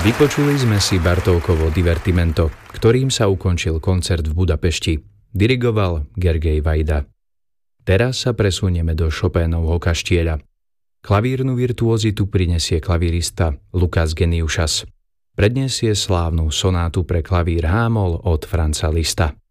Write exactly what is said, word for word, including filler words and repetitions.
Vypočuli sme si Bartókovo Divertimento, ktorým sa ukončil koncert v Budapešti. Dirigoval Gergely Vajda. Teraz sa presunieme do Chopínovho kaštieľa. Klavírnu virtuózitu prinesie klavírista Lukas Geniušas. Predniesie slávnu sonátu pre klavír H-moll od Franza Liszta.